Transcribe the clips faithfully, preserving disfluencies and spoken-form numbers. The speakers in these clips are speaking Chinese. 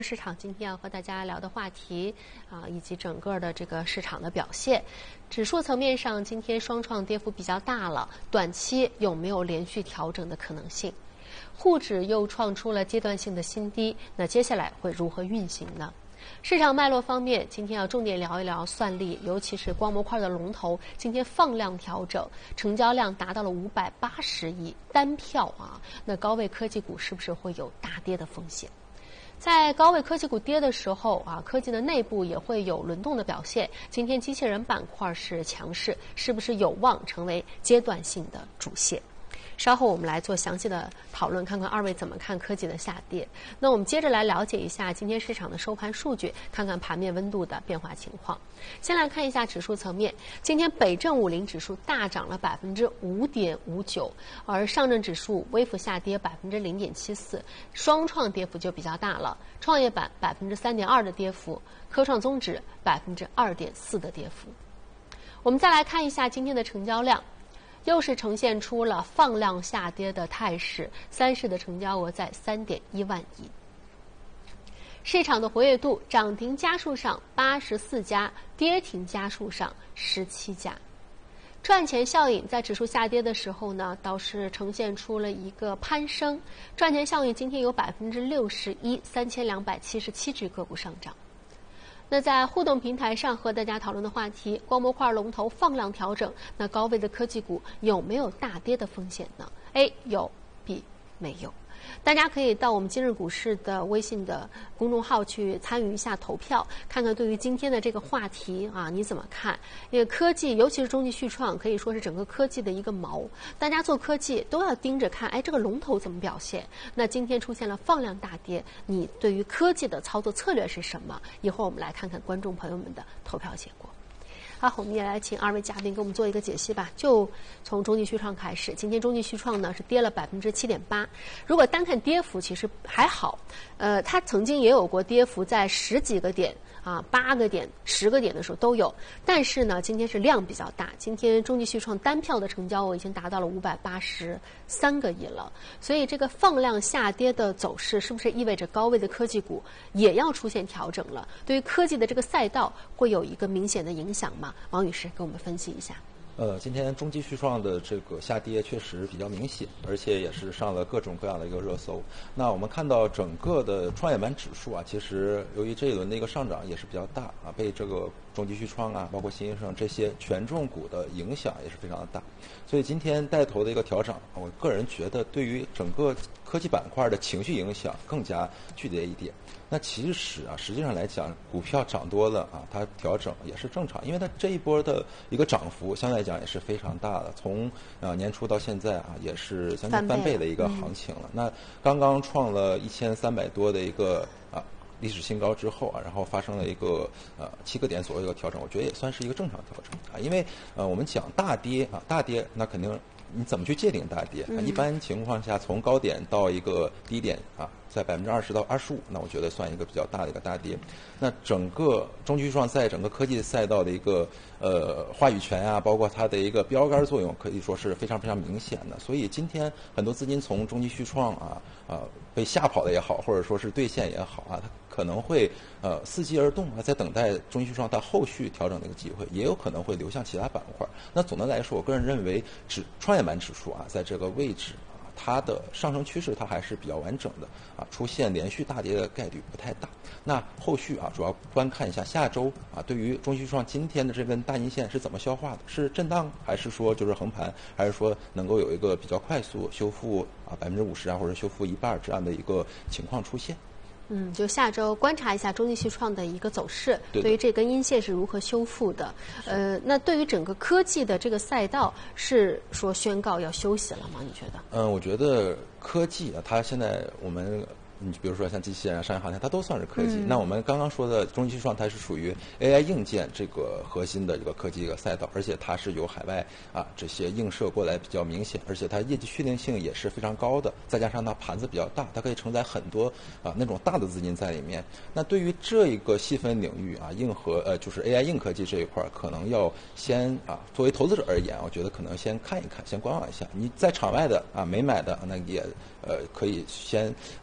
市场今天要和大家聊的话题啊，以及整个的这个市场的表现。指数层面上，今天双创跌幅比较大了，短期有没有连续调整的可能性？沪指又创出了阶段性的新低，那接下来会如何运行呢？市场脉络方面，今天要重点聊一聊算力，尤其是光模块的龙头，今天放量调整，成交量达到了五百八十亿单票啊，那高位科技股是不是会有大跌的风险？在高位科技股跌的时候啊，科技的内部也会有轮动的表现。今天机器人板块是强势，是不是有望成为阶段性的主线？稍后我们来做详细的讨论，看看二位怎么看科技的下跌。那我们接着来了解一下今天市场的收盘数据，看看盘面温度的变化情况。先来看一下指数层面，今天北证五零指数大涨了百分之五点五九，而上证指数微幅下跌百分之零点七四，双创跌幅就比较大了，创业板百分之三点二的跌幅，科创综指百分之二点四的跌幅。我们再来看一下今天的成交量。又是呈现出了放量下跌的态势，三市的成交额在 三点一万亿。市场的活跃度，涨停家数上八十四家，跌停家数上十七家。赚钱效应在指数下跌的时候呢，倒是呈现出了一个攀升。赚钱效应今天有百分之六十一，三千两百七十七只个股上涨。那在互动平台上和大家讨论的话题，光模块龙头放量调整，那高位的科技股有没有大跌的风险呢？ A 有， B 没有。大家可以到我们今日股市的微信的公众号去参与一下投票，看看对于今天的这个话题啊你怎么看？因为科技，尤其是中继续创，可以说是整个科技的一个锚。大家做科技都要盯着看，哎，这个龙头怎么表现？那今天出现了放量大跌，你对于科技的操作策略是什么？一会儿我们来看看观众朋友们的投票结果。好，我们也来请二位嘉宾给我们做一个解析吧。就从中继续创开始，今天中继续创呢是跌了百分之七点八。如果单看跌幅，其实还好，呃，它曾经也有过跌幅在十几个点啊，八个点、十个点的时候都有。但是呢，今天是量比较大，今天中继续创单票的成交额已经达到了五百八十三个亿了。所以这个放量下跌的走势，是不是意味着高位的科技股也要出现调整了？对于科技的这个赛道会有一个明显的影响吗？王女士给我们分析一下。 呃，今天中继续创的这个下跌确实比较明显，而且也是上了各种各样的一个热搜。那我们看到整个的创业板指数啊，其实由于这一轮的一个上涨也是比较大啊，被这个中继续创啊，包括新兴这些权重股的影响也是非常的大。所以今天带头的一个调整，我个人觉得对于整个科技板块的情绪影响更加剧烈一点。那其实啊，实际上来讲，股票涨多了啊，它调整也是正常，因为它这一波的一个涨幅相对来讲也是非常大的，从啊年初到现在啊，也是将近翻倍的一个行情了。嗯、那刚刚创了一千三百多的一个啊历史新高之后啊，然后发生了一个呃七个点左右的调整，我觉得也算是一个正常调整啊，因为呃我们讲大跌啊，大跌那肯定。你怎么去界定大跌？嗯、一般情况下，从高点到一个低点啊，在百分之二十到二十五，那我觉得算一个比较大的一个大跌。那整个中继续创在整个科技赛道的一个呃话语权啊，包括它的一个标杆作用，可以说是非常非常明显的。所以今天很多资金从中继续创啊啊被吓跑的也好，或者说是兑现也好啊，它可能会呃伺机而动啊，在等待中继续创它后续调整的一个机会，也有可能会流向其他板块。那总的来说，我个人认为指创业板指数啊，在这个位置啊，它的上升趋势它还是比较完整的啊，出现连续大跌的概率不太大。那后续啊，主要观看一下下周啊，对于中继续创今天的这根大阴线是怎么消化的？是震荡，还是说就是横盘，还是说能够有一个比较快速修复啊百分之五十啊，或者修复一半这样的一个情况出现？ 嗯，就下周观察一下中继续创的一个走势，对, 对于这根阴线是如何修复的。呃，那对于整个科技的这个赛道，是说宣告要休息了吗？你觉得？ 嗯，我觉得科技啊，它现在我们。你比如说像机器人啊、商业航天，它都算是科技。嗯、那我们刚刚说的中继续创，它是属于 A I 硬件这个核心的一个科技一个赛道，而且它是由海外啊这些映射过来比较明显，而且它业绩确定性也是非常高的。再加上它盘子比较大，它可以承载很多啊那种大的资金在里面。那对于这一个细分领域啊，硬核呃就是 A I 硬科技这一块，可能要先啊作为投资者而言，我觉得可能先看一看，先观望一下。你在场外的啊没买的，那也呃可以先啊冷静一下。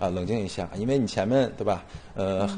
一下，因为你前面对吧？呃，